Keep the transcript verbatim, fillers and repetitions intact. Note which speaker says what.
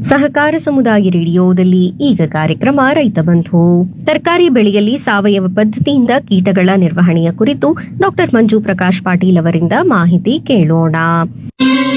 Speaker 1: ಸಹಕಾರ ಸಮುದಾಯ ರೇಡಿಯೋದಲ್ಲಿ ಈಗ ಕಾರ್ಯಕ್ರಮ ರೈತ ಬಂಧು. ತರಕಾರಿ ಬೆಳೆಯಲ್ಲಿ ಸಾವಯವ ಪದ್ಧತಿಯಿಂದ ಕೀಟಗಳ ನಿರ್ವಹಣೆಯ ಕುರಿತು ಡಾಕ್ಟರ್ ಮಂಜು ಪ್ರಕಾಶ್ ಪಾಟೀಲ್ ಅವರಿಂದ ಮಾಹಿತಿ ಕೇಳೋಣ.